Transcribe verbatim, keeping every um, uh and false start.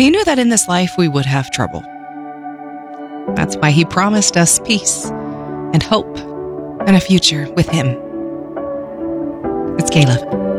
He knew that in this life we would have trouble. That's why he promised us peace and hope and a future with him. It's Caleb.